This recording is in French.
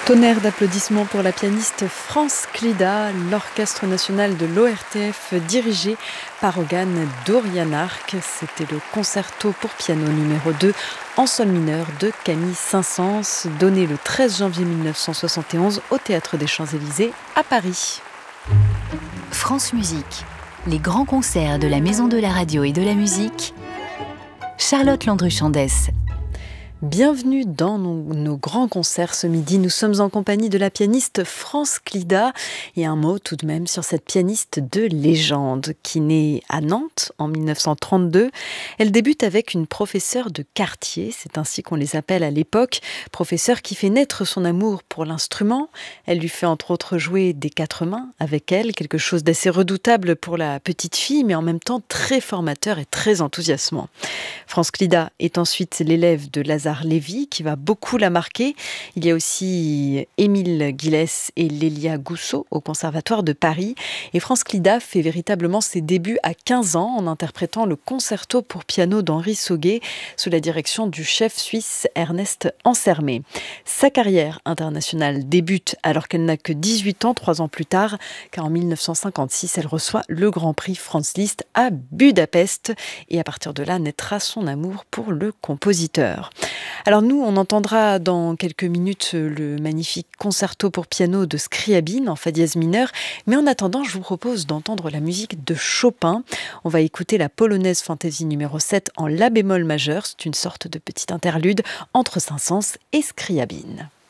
Tonnerre d'applaudissements pour la pianiste France Clida, l'Orchestre national de l'ORTF dirigé par Ogan Dorian-Arc. C'était le concerto pour piano numéro 2 en sol mineur de Camille Saint-Saëns, donné le 13 janvier 1971 au Théâtre des Champs-Élysées à Paris. France Musique, les grands concerts de la Maison de la Radio et de la Musique. Charlotte Landru-Chandès. Bienvenue dans nos grands concerts ce midi. Nous sommes en compagnie de la pianiste France Clida. Et un mot tout de même sur cette pianiste de légende qui naît à Nantes en 1932. Elle débute avec une professeure de quartier, c'est ainsi qu'on les appelle à l'époque, professeure qui fait naître son amour pour l'instrument. Elle lui fait entre autres jouer des quatre mains avec elle, quelque chose d'assez redoutable pour la petite fille, mais en même temps très formateur et très enthousiasmant. France Clida est ensuite l'élève de Lazare Lévy, qui va beaucoup la marquer. Il y a aussi Émile Guillès et Lélia Gousseau au Conservatoire de Paris. Et France Clida fait véritablement ses débuts à 15 ans en interprétant le concerto pour piano d'Henri Sauguet sous la direction du chef suisse Ernest Ansermet. Sa carrière internationale débute alors qu'elle n'a que 18 ans, 3 ans plus tard, car en 1956, elle reçoit le Grand Prix Franz Liszt à Budapest. Et à partir de là, naîtra son amour pour le compositeur. Alors nous, on entendra dans quelques minutes le magnifique concerto pour piano de Scriabine en fa dièse mineur. Mais en attendant, je vous propose d'entendre la musique de Chopin. On va écouter la polonaise fantaisie numéro 7 en la bémol majeur. C'est une sorte de petite interlude entre Saint-Saëns et Scriabine.